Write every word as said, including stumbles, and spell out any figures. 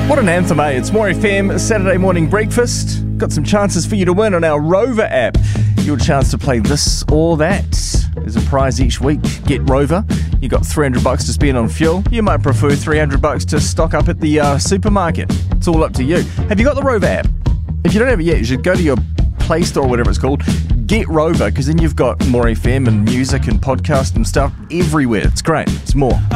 What an anthem, eh? It's More F M Saturday morning breakfast. Got some chances for you to win on our Rover app. Your chance to play this or that. There's a prize each week. Get Rover. You got three hundred bucks to spend on fuel. You might prefer three hundred bucks to stock up at the uh, supermarket. It's all up to you. Have you got the Rover app? If you don't have it yet, you should go to your Play Store or whatever it's called. Get Rover, because then you've got More F M and music and podcast and stuff everywhere. It's great. It's more.